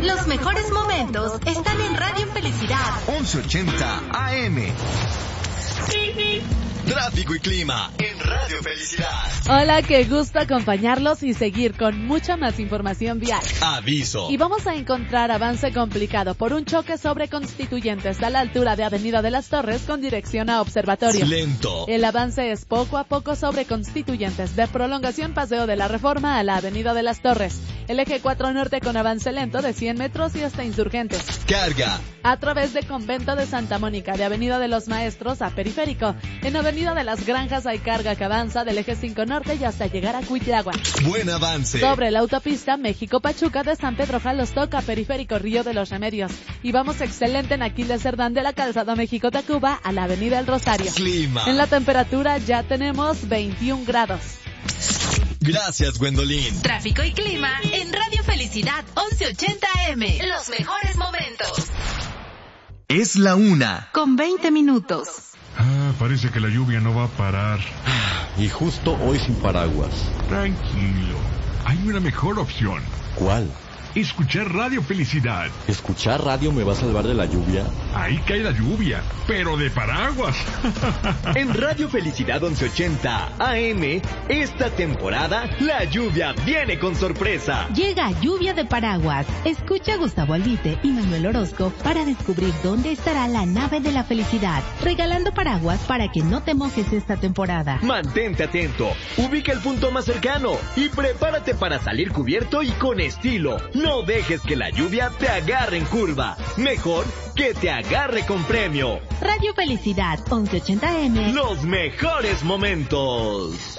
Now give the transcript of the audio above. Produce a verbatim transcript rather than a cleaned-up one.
Los mejores momentos están en Radio Felicidad. once ochenta A M. Tráfico y clima en Radio Felicidad. Hola, qué gusto acompañarlos y seguir con mucha más información vial. Aviso. Y vamos a encontrar avance complicado por un choque sobre Constituyentes a la altura de Avenida de las Torres con dirección a Observatorio. Lento. El avance es poco a poco sobre Constituyentes, de prolongación Paseo de la Reforma a la Avenida de las Torres. El eje cuatro Norte con avance lento de cien metros y hasta Insurgentes. Carga. A través de Convento de Santa Mónica, de Avenida de los Maestros a Periférico. En Avenida de las Granjas hay carga que avanza del eje cinco Norte y hasta llegar a Cuitlagua. Buen avance. Sobre la autopista México-Pachuca de San Pedro Jalostoc a Periférico Río de los Remedios. Y vamos excelente en Aquiles Cerdán de la Calzada México-Tacuba a la Avenida El Rosario. Clima. En la temperatura ya tenemos veintiún grados. Gracias, Gwendolyn. Tráfico y clima en Radio Felicidad once ochenta A M. Los mejores momentos. Es la una. Con veinte minutos. Ah, parece que la lluvia no va a parar. Y justo hoy sin paraguas. Tranquilo. Hay una mejor opción. ¿Cuál? Escuchar Radio Felicidad. ¿Escuchar radio me va a salvar de la lluvia? Ahí cae la lluvia, pero de paraguas. En Radio Felicidad once ochenta A M, esta temporada, la lluvia viene con sorpresa. Llega Lluvia de Paraguas. Escucha a Gustavo Albite y Manuel Orozco para descubrir dónde estará la nave de la felicidad, regalando paraguas para que no te mojes esta temporada. Mantente atento, ubica el punto más cercano y prepárate para salir cubierto y con estilo. No dejes que la lluvia te agarre en curva. Mejor que te agarre con premio. Radio Felicidad once ochenta A M. Los mejores momentos.